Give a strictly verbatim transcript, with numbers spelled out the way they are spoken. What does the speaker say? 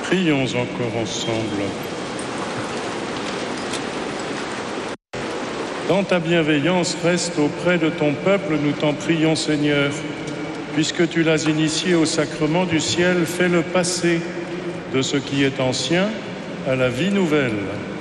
Prions encore ensemble. Dans ta bienveillance, reste auprès de ton peuple, nous t'en prions, Seigneur. Puisque tu l'as initié au sacrement du ciel, fais-le passer de ce qui est ancien à la vie nouvelle.